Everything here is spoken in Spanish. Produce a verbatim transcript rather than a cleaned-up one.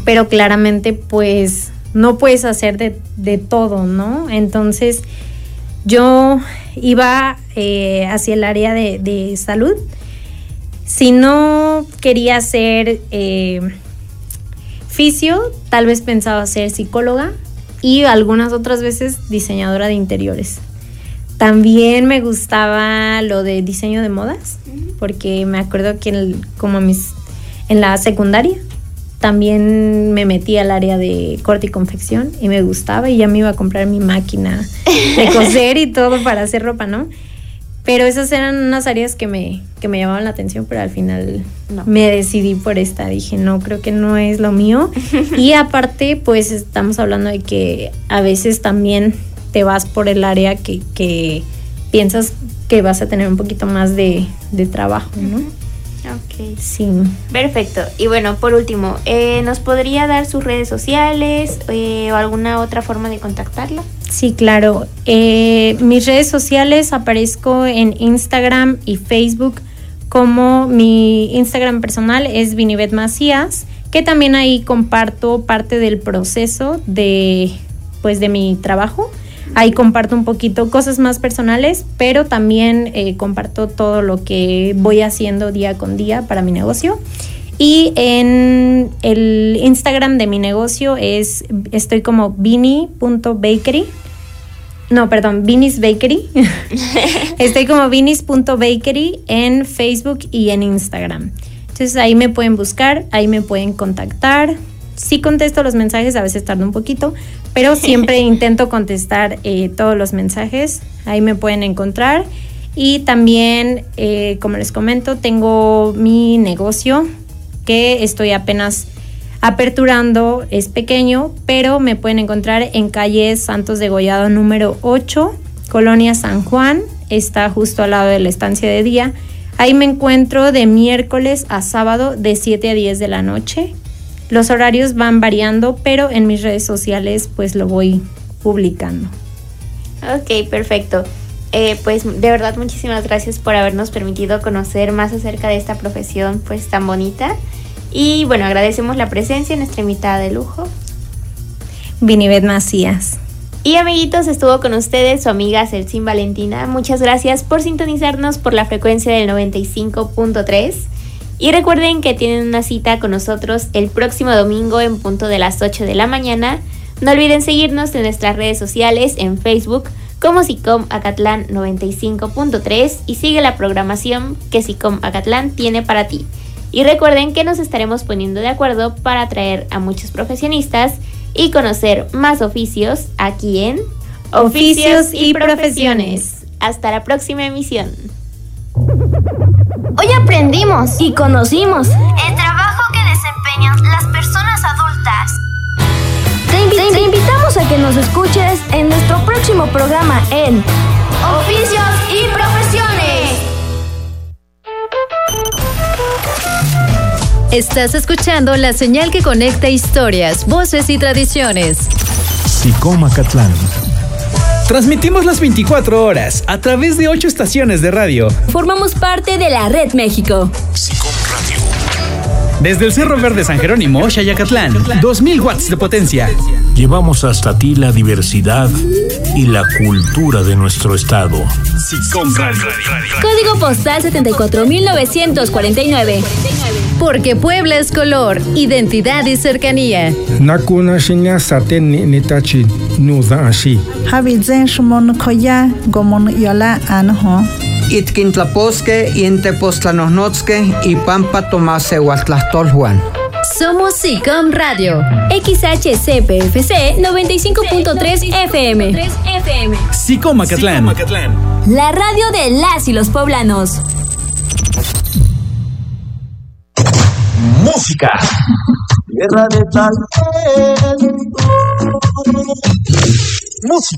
pero claramente pues no puedes hacer de, de todo, ¿no? Entonces yo iba eh, hacia el área de, de salud. Si no quería ser eh, fisio, tal vez pensaba ser psicóloga y algunas otras veces diseñadora de interiores. También me gustaba lo de diseño de modas, porque me acuerdo que en, como mis, en la secundaria también me metí al área de corte y confección y me gustaba y ya me iba a comprar mi máquina de coser y todo para hacer ropa, ¿no? Pero esas eran unas áreas que me, que me llamaban la atención, pero al final no. Me decidí por esta. Dije, no, creo que no es lo mío. Y aparte, pues estamos hablando de que a veces también te vas por el área que, que piensas que vas a tener un poquito más de, de trabajo, ¿no? Ok. Sí. Perfecto. Y bueno, por último, eh, ¿nos podría dar sus redes sociales eh, o alguna otra forma de contactarla? Sí, claro. Eh, mis redes sociales aparezco en Instagram y Facebook como mi Instagram personal es Vinibet Macías, que también ahí comparto parte del proceso de, pues, de mi trabajo. Ahí comparto un poquito cosas más personales, pero también eh, comparto todo lo que voy haciendo día con día para mi negocio. Y en el Instagram de mi negocio es, estoy como vini punto bakery. No, perdón, Vinis Bakery. Estoy como vinis punto bakery en Facebook y en Instagram. Entonces ahí me pueden buscar, ahí me pueden contactar. Sí contesto los mensajes, a veces tardo un poquito, pero siempre intento contestar eh, todos los mensajes. Ahí me pueden encontrar. Y también, eh, como les comento, tengo mi negocio que estoy apenas aperturando. Es pequeño, pero me pueden encontrar en calle Santos Degollado número ocho, Colonia San Juan. Está justo al lado de la estancia de día. Ahí me encuentro de miércoles a sábado de siete a diez de la noche. Los horarios van variando, pero en mis redes sociales pues lo voy publicando. Ok, perfecto. Eh, pues de verdad muchísimas gracias por habernos permitido conocer más acerca de esta profesión pues tan bonita. Y bueno, agradecemos la presencia de nuestra invitada de lujo, Vinibet Macías. Y amiguitos, estuvo con ustedes su amiga Celsin Valentina. Muchas gracias por sintonizarnos por la frecuencia del noventa y cinco punto tres. Y recuerden que tienen una cita con nosotros el próximo domingo en punto de las ocho de la mañana. No olviden seguirnos en nuestras redes sociales en Facebook como SICOM Acatlán noventa y cinco punto tres y sigue la programación que SICOM Acatlán tiene para ti. Y recuerden que nos estaremos poniendo de acuerdo para atraer a muchos profesionistas y conocer más oficios aquí en Oficios y Profesiones. Hasta la próxima emisión. Hoy aprendimos y conocimos el trabajo que desempeñan las personas adultas. Te, invi- te invitamos a que nos escuches en nuestro próximo programa en Oficios y Profesiones. Estás escuchando la señal que conecta historias, voces y tradiciones. SICOM Acatlán. Transmitimos las veinticuatro horas a través de ocho estaciones de radio. Formamos parte de la Red México. SICOM Radio. Desde el Cerro Verde San Jerónimo, Xayacatlán, dos mil watts de potencia. Llevamos hasta ti la diversidad y la cultura de nuestro estado. SICOM Radio. Código postal setenta y cuatro mil novecientos cuarenta y nueve. Porque Puebla es color, identidad y cercanía. Nakuna shinya saten ni nitachi nuza ashi. Habizen shumon koya gomon yola anho. Itkintlaposque y Entepoztlanohnotske y Pampa Tomase Huatlastolhuan. Somos SICOM Radio. X H C P F C noventa y cinco punto tres F M. SICOM Acatlán. La radio de las y los poblanos. Música. Guerra de tal. Música.